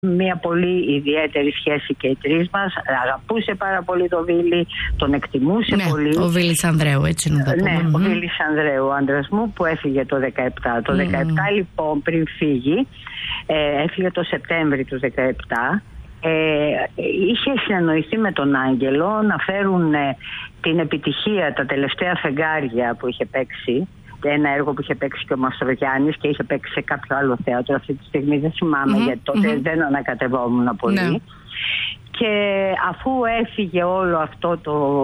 Μια πολύ ιδιαίτερη σχέση και οι τρεις μας. Αγαπούσε πάρα πολύ τον Βίλη, τον εκτιμούσε πολύ. Ο Βίλης Ανδρέου, έτσι να το πούμε. Ναι, ο Βίλης Ανδρέου, ο άντρας μου, που έφυγε το 17. Το 17 λοιπόν, πριν φύγει, έφυγε το Σεπτέμβρη του 17. Είχε συνεννοηθεί με τον Άγγελο να φέρουν την επιτυχία, τα τελευταία φεγγάρια που είχε παίξει. Ένα έργο που είχε παίξει και ο Μαστρογιάννης και είχε παίξει σε κάποιο άλλο θέατρο. Αυτή τη στιγμή δεν θυμάμαι, γιατί τότε δεν ανακατευόμουν πολύ. Και αφού έφυγε όλο αυτό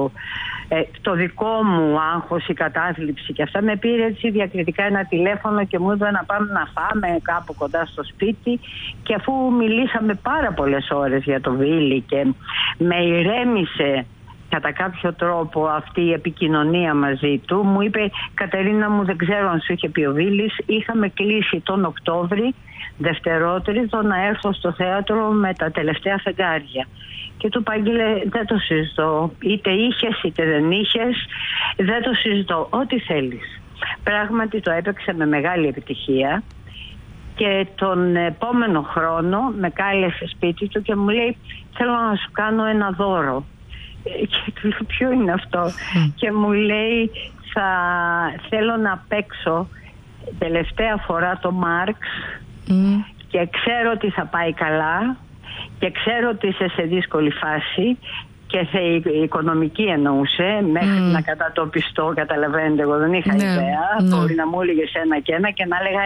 το δικό μου άγχος, η κατάθλιψη και αυτά, με πήρε έτσι διακριτικά ένα τηλέφωνο και μου είπε να πάμε να φάμε κάπου κοντά στο σπίτι. Και αφού μιλήσαμε πάρα πολλές ώρες για το Βίλη και με ηρέμησε κατά κάποιο τρόπο αυτή η επικοινωνία μαζί του, μου είπε: Κατερίνα μου, δεν ξέρω αν σου είχε πει ο Βίλης, είχαμε κλείσει τον Οκτώβρη, Δευτερότριτο, να έρθω στο θέατρο με τα τελευταία φεγγάρια. Και του είπα: Άγγελε, δεν το συζητώ, είτε είχες είτε δεν είχες, δεν το συζητώ, ό,τι θέλεις. Πράγματι το έπαιξε με μεγάλη επιτυχία και τον επόμενο χρόνο με κάλεσε σπίτι του και μου λέει: θέλω να σου κάνω ένα δώρο. Και του λέω: ποιο είναι αυτό? Και μου λέει: θέλω να παίξω τελευταία φορά το Μάρξ και ξέρω ότι θα πάει καλά και ξέρω ότι είσαι σε δύσκολη φάση και η οικονομική εννοούσε μέχρι να κατατοπιστώ, καταλαβαίνετε, εγώ δεν είχα ιδέα, μπορεί να μου έλεγε ένα και ένα και να έλεγα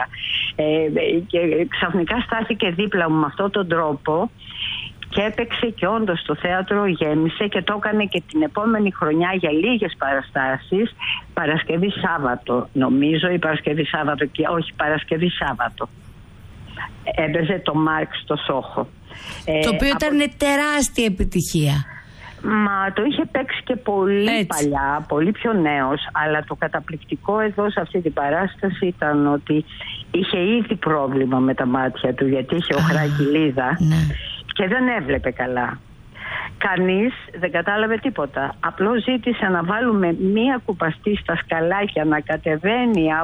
11 και ξαφνικά στάθηκε δίπλα μου με αυτόν τον τρόπο και έπαιξε και όντως το θέατρο γέμισε και το έκανε και την επόμενη χρονιά για λίγες παραστάσεις, Παρασκευή Σάββατο νομίζω, ή Παρασκευή Σάββατο και όχι Παρασκευή Σάββατο. Έπαιζε το Μάρξ στο Σόχο. Το οποίο ήταν τεράστια επιτυχία. Μα το είχε παίξει και πολύ παλιά, πολύ πιο νέος, αλλά το καταπληκτικό εδώ σε αυτή την παράσταση ήταν ότι είχε ήδη πρόβλημα με τα μάτια του, γιατί είχε οχρά κοιλίδα και δεν έβλεπε καλά. Κανείς δεν κατάλαβε τίποτα. Απλώς ζήτησε να βάλουμε μία κουπαστή στα σκαλάκια να κατεβαίνει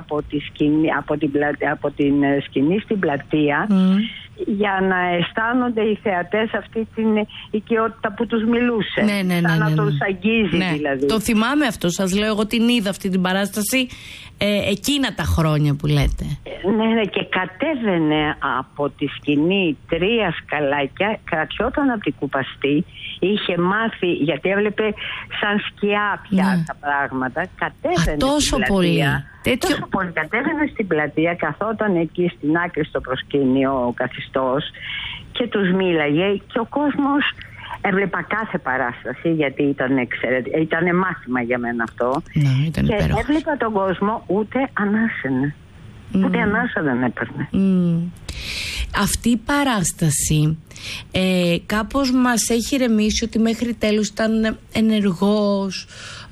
από την σκηνή στην πλατεία για να αισθάνονται οι θεατές αυτή την οικειότητα που τους μιλούσε. Να τους αγγίζει δηλαδή. Το θυμάμαι αυτό, σας λέω, εγώ την είδα αυτή την παράσταση εκείνα τα χρόνια που λέτε. Ναι, και κατέβαινε από τη σκηνή 3 σκαλάκια, κρατιόταν από την κουπαστή, είχε μάθει, γιατί έβλεπε σαν σκιά πια τα πράγματα, κατέβαινε τόσο στην πλατεία. Τόσο πολύ κατέβαινε στην πλατεία, καθόταν εκεί στην άκρη στο προσκήνιο ο καθιστός και τους μίλαγε και ο κόσμος έβλεπα κάθε παράσταση, γιατί ήταν μάθημα για μένα αυτό. Και έβλεπα τον κόσμο, ούτε ανάσαινε. Ούτε ανάσα δεν έπαιρνε. Αυτή η παράσταση κάπως μας έχει ηρεμήσει ότι μέχρι τέλους ήταν ενεργός,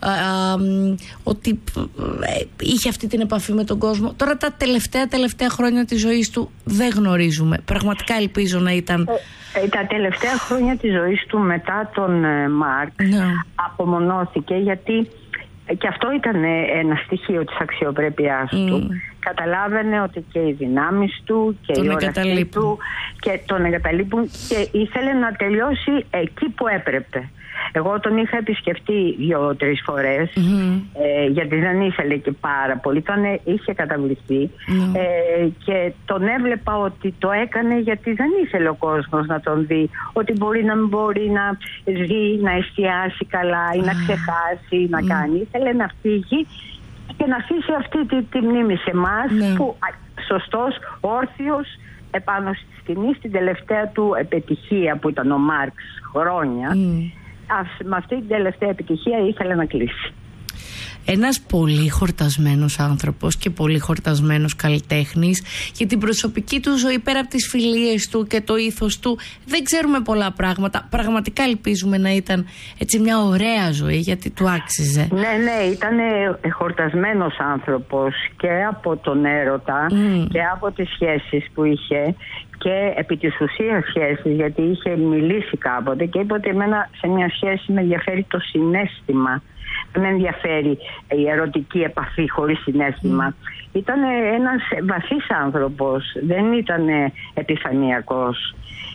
ότι είχε αυτή την επαφή με τον κόσμο. Τώρα τα τελευταία χρόνια της ζωής του δεν γνωρίζουμε. Πραγματικά ελπίζω να ήταν... Τα τελευταία χρόνια της ζωής του μετά τον Μάρξ απομονώθηκε, γιατί και αυτό ήταν ένα στοιχείο της αξιοπρέπειάς του. Καταλάβαινε ότι και οι δυνάμεις του και η όρασή του και τον εγκαταλείπουν και ήθελε να τελειώσει εκεί που έπρεπε. Εγώ τον είχα επισκεφτεί 2-3 φορές γιατί δεν ήθελε και πάρα πολύ, είχε καταβληθεί και τον έβλεπα ότι το έκανε γιατί δεν ήθελε ο κόσμος να τον δει, ότι μπορεί να μην μπορεί να δει, να εστιάσει καλά ή να ξεχάσει, να κάνει. Ήθελε να φύγει και να αφήσει αυτή τη μνήμη σε εμάς που σωστός, όρθιος επάνω στη σκηνή, στην τελευταία του επιτυχία που ήταν ο Μάρξ χρόνια. Με αυτή την τελευταία επιτυχία ήθελε να κλείσει. Ένας πολύ χορτασμένος άνθρωπος και πολύ χορτασμένος καλλιτέχνης, για την προσωπική του ζωή πέρα από τις φιλίες του και το ήθος του δεν ξέρουμε πολλά πράγματα. Πραγματικά ελπίζουμε να ήταν έτσι μια ωραία ζωή, γιατί του άξιζε. Ναι, ήταν χορτασμένος άνθρωπος και από τον έρωτα και από τις σχέσεις που είχε και επί της ουσίας σχέσεις, γιατί είχε μιλήσει κάποτε και είπε ότι εμένα σε μια σχέση με ενδιαφέρει το συναίσθημα. Δεν με ενδιαφέρει η ερωτική επαφή χωρίς συναίσθημα. Ήταν ένας βαθύς άνθρωπος, δεν ήταν επιφανειακός.